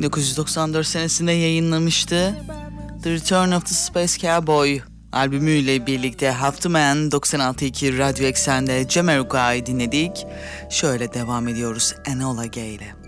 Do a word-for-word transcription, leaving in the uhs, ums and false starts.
bin dokuz yüz doksan dört senesinde yayınlamıştı. The Return of the Space Cowboy albümüyle birlikte Half the Man doksan altı nokta iki Radyo Eksen'de Jamiroquai dinledik. Şöyle devam ediyoruz Enola Gay ile.